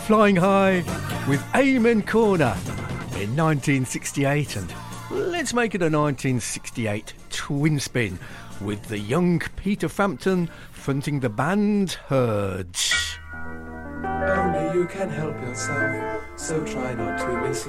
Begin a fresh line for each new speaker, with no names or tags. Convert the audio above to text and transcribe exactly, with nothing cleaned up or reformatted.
Flying High with Amen Corner in nineteen sixty-eight, and let's make it a nineteen sixty-eight twin spin with the young Peter Frampton fronting the band Hurds.
Only you can help yourself, so try not to miss